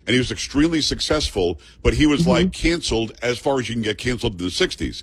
and he was extremely successful, but he was like canceled as far as you can get canceled in the 60s.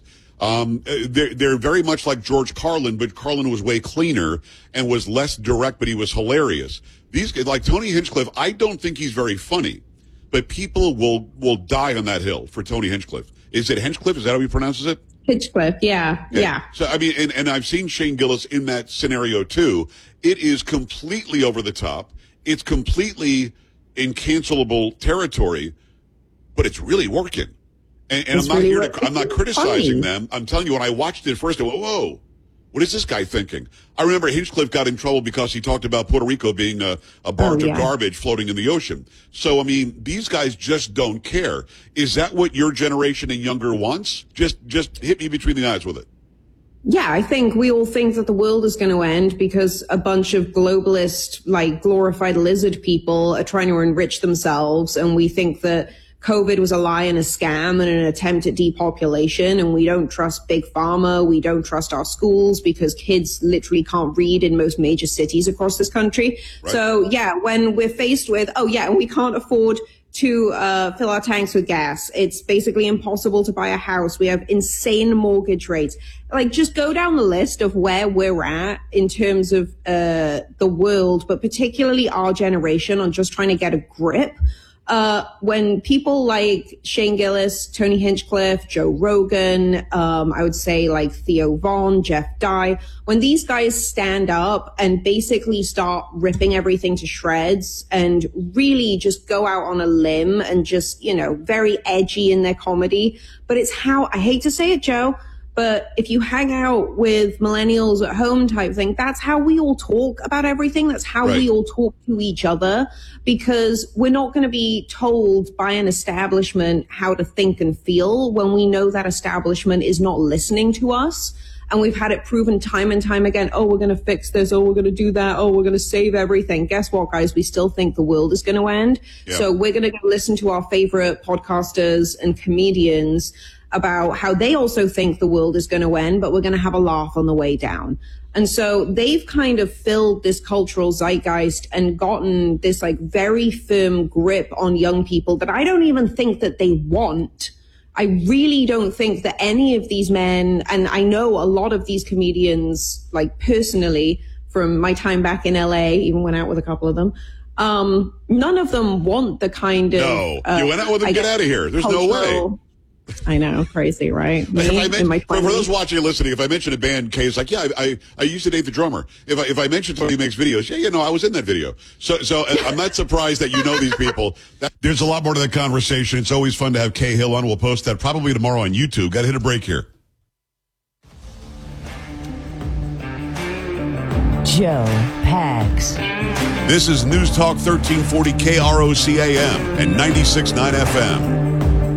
They're very much like George Carlin, but Carlin was way cleaner and was less direct, but he was hilarious. These guys, like Tony Hinchcliffe, I don't think he's very funny, but people will die on that hill for Tony Hinchcliffe. Is it Hinchcliffe? Is that how he pronounces it? Hinchcliffe, yeah. So, I mean, and I've seen Shane Gillis in that scenario too. It is completely over the top. It's completely in cancelable territory, but it's really working. And I'm not really I'm not criticizing them. I'm telling you, when I watched it first, I went, whoa, what is this guy thinking? I remember Hinchcliffe got in trouble because he talked about Puerto Rico being a barge of garbage floating in the ocean. So, I mean, these guys just don't care. Is that what your generation and younger wants? Just hit me between the eyes with it. Yeah, I think we all think that the world is going to end because a bunch of globalist, like glorified lizard people are trying to enrich themselves. And we think that COVID was a lie and a scam and an attempt at depopulation. And we don't trust big pharma. We don't trust our schools because kids literally can't read in most major cities across this country. Right. So yeah, when we're faced with, and we can't afford to fill our tanks with gas. It's basically impossible to buy a house. We have insane mortgage rates. Like, just go down the list of where we're at in terms of the world, but particularly our generation on just trying to get a grip. When people like Shane Gillis, Tony Hinchcliffe, Joe Rogan, I would say like Theo Von, Jeff Dye, when these guys stand up and basically start ripping everything to shreds and really just go out on a limb and just, very edgy in their comedy. But it's how, I hate to say it, Joe, but if you hang out with millennials at home type thing, that's how we all talk about everything. That's how we all talk to each other, because we're not going to be told by an establishment how to think and feel when we know that establishment is not listening to us. And we've had it proven time and time again. Oh, we're going to fix this. Oh, we're going to do that. Oh, we're going to save everything. Guess what, guys? We still think the world is going to end. Yeah. So we're going to go listen to our favorite podcasters and comedians about how they also think the world is going to end, but we're going to have a laugh on the way down. And so they've kind of filled this cultural zeitgeist and gotten this like very firm grip on young people that I don't even think that they want. I really don't think that any of these men, and I know a lot of these comedians, like personally from my time back in LA, even went out with a couple of them. None of them want the kind of, you went out with them, get out of here. There's no way. I know, crazy, right? For those watching and listening, if I mention a band, Kay is like, yeah, I used to date the drummer. If I mention somebody who makes videos, I was in that video. So I'm not surprised that you know these people. There's a lot more to that conversation. It's always fun to have Kay Hill on. We'll post that probably tomorrow on YouTube. Got to hit a break here. Joe Pags. This is News Talk 1340 KROC AM and 96.9 FM.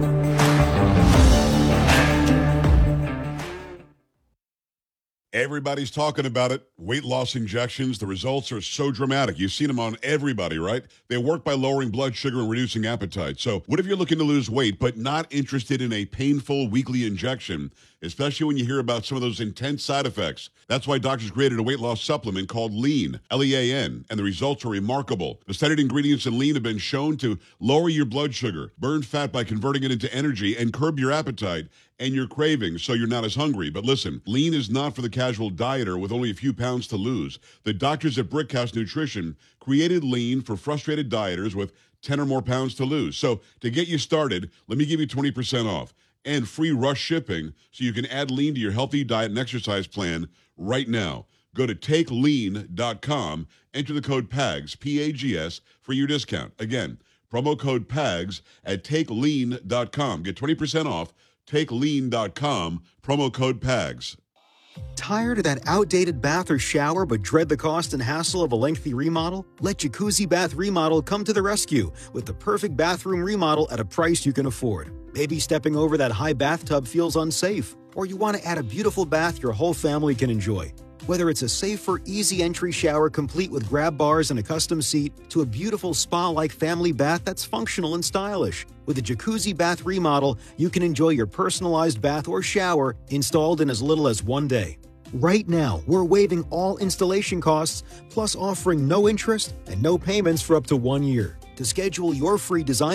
Everybody's talking about it. Weight loss injections. The results are so dramatic. You've seen them on everybody, right? They work by lowering blood sugar and reducing appetite. So what if you're looking to lose weight but not interested in a painful weekly injection, especially when you hear about some of those intense side effects? That's why doctors created a weight loss supplement called Lean, L-E-A-N, and the results are remarkable. The studied ingredients in Lean have been shown to lower your blood sugar, burn fat by converting it into energy, and curb your appetite and your cravings so you're not as hungry. But listen, Lean is not for the casual dieter with only a few pounds to lose. The doctors at Brickhouse Nutrition created Lean for frustrated dieters with 10 or more pounds to lose. So to get you started, let me give you 20% off and free rush shipping so you can add Lean to your healthy diet and exercise plan right now. Go to takelean.com, enter the code PAGS, P-A-G-S, for your discount. Again, promo code PAGS at takelean.com. Get 20% off. TakeLean.com, promo code PAGS. Tired of that outdated bath or shower but dread the cost and hassle of a lengthy remodel? Let Jacuzzi Bath Remodel come to the rescue with the perfect bathroom remodel at a price you can afford. Maybe stepping over that high bathtub feels unsafe, or you want to add a beautiful bath your whole family can enjoy. Whether it's a safer, easy entry shower complete with grab bars and a custom seat to a beautiful spa-like family bath that's functional and stylish. With a Jacuzzi Bath Remodel, you can enjoy your personalized bath or shower installed in as little as 1 day. Right now, we're waiving all installation costs, plus offering no interest and no payments for up to 1 year. To schedule your free design